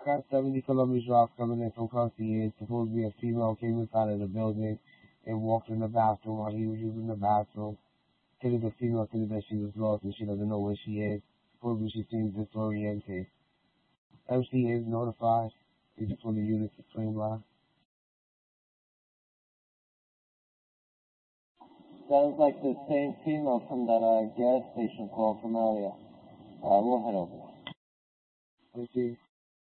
I got 70 Columbia drops coming in from Concierge. Supposedly a female came inside of the building and walked in the bathroom while he was using the bathroom. Telling the female said that she was lost and she doesn't know where she is. Supposedly she seems disoriented. MC is notified. He just want the unit to streamline. Sounds like the same female from that gas station call from earlier. We'll head over. MC.